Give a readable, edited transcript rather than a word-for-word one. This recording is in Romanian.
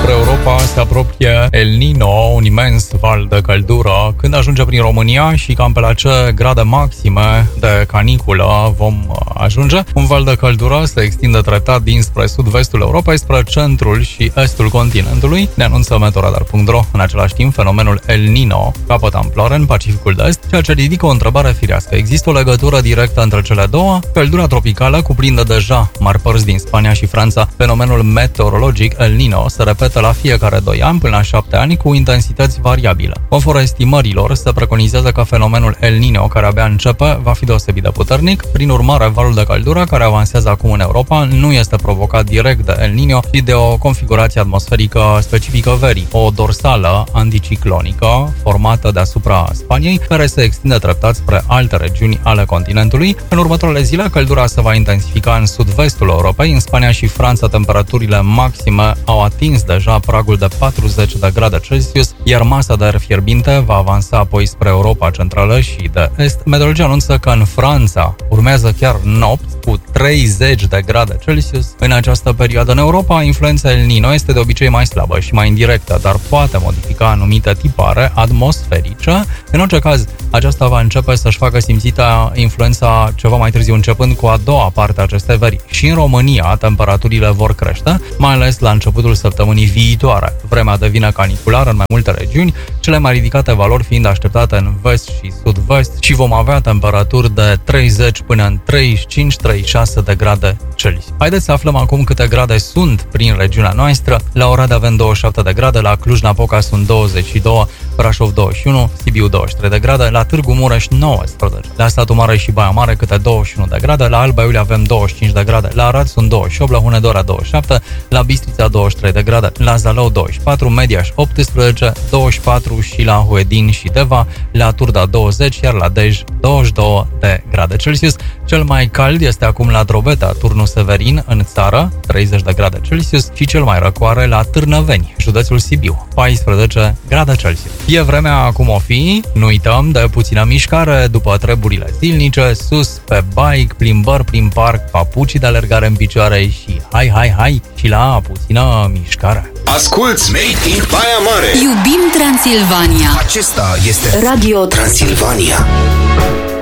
Spre Europa se apropie El Niño, un imens val de căldură. Când ajunge prin România și cam pe la ce grade maxime de caniculă vom ajunge, un val de căldură se extinde treptat dinspre sud-vestul Europei spre centrul și estul continentului, ne anunță meteoradar.ro. În același timp, fenomenul El Niño capătă amploare în Pacificul de Est, ceea ce ridică o întrebare firească. Există o legătură directă între cele două? Căldura tropicală cuprinde deja mari părți din Spania și Franța. Fenomenul meteorologic El Niño se repetă la fiecare 2 ani până la 7 ani cu intensități variabile. Conform estimărilor, se preconizează că fenomenul El Niño, care abia începe, va fi deosebit de puternic. Prin urmare, valul de căldură care avansează acum în Europa nu este provocat direct de El Niño, ci de o configurație atmosferică specifică verii, o dorsală anticiclonică formată deasupra Spaniei, care se extinde treptat spre alte regiuni ale continentului. În următoarele zile, căldura se va intensifica în sud-vestul Europei. În Spania și Franța, temperaturile maxime au atins deja pragul de 40 de grade Celsius, iar masa de aer fierbinte va avansa apoi spre Europa Centrală și de Est. Meteorologia anunță că în Franța urmează chiar nopți cu 30 de grade Celsius. În această perioadă în Europa, influența El Niño este de obicei mai slabă și mai indirectă, dar poate modifica anumite tipare atmosferice. În orice caz, aceasta va începe să-și facă simțită influența ceva mai târziu, începând cu a doua parte a acestei veri. Și în România, temperaturile vor crește, mai ales la începutul săptămânii viitoare. Vremea devine caniculară în mai multe regiuni, cele mai ridicate valori fiind așteptate în vest și sud-vest, și vom avea temperaturi de 30 până în 35-36 de grade Celsius. Haideți să aflăm acum câte grade sunt prin regiunea noastră. La Oradea avem 27 de grade, la Cluj-Napoca sunt 22, Brașov 21, Sibiu 23 de grade, la Târgu Mureș 19, la Satu Mare și Baia Mare câte 21 de grade, la Alba Iulia avem 25 de grade, la Arad sunt 28, la Hunedoara 27, la Bistrița 23 de grade, la Zalău 24, Mediaș 18, 24 și la Huedin și Deva, la Turda 20, iar la Dej 22 de grade Celsius. Cel mai cald este acum la Drobeta, Turnul Severin, în țară, 30 de grade Celsius, și cel mai răcoare la Târnăveni, județul Sibiu, 14 grade Celsius. E vremea acum o fi, nu uităm de puțină mișcare după treburile zilnice, sus pe bike, plimbări prin parc, papucii de alergare în picioare și hai și la puțină mișcare. Asculți Made in Baia Mare. Iubim Transilvania. Acesta este Radio Transilvania.